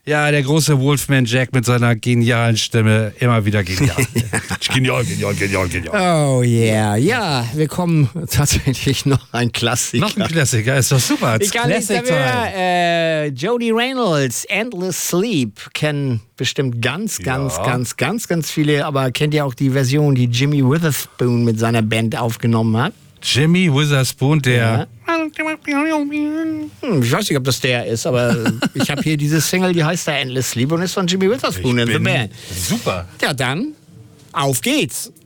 Ja, der große Wolfman Jack mit seiner genialen Stimme. Immer wieder genial. Genial. Oh yeah. Ja, wir kommen tatsächlich noch ein Klassiker. Noch ein Klassiker, ist doch super. Ich kann nicht mehr. Jody Reynolds, Endless Sleep, kennen bestimmt ganz viele, aber kennt ihr auch die Version, die Jimmy Witherspoon mit seiner Band aufgenommen hat? Jimmy Witherspoon, der... Ja. Ich weiß nicht, ob das der ist, aber ich habe hier diese Single, die heißt da Endless Sleep und ist von Jimmy Witherspoon in the Band. Super. Ja, dann, auf geht's.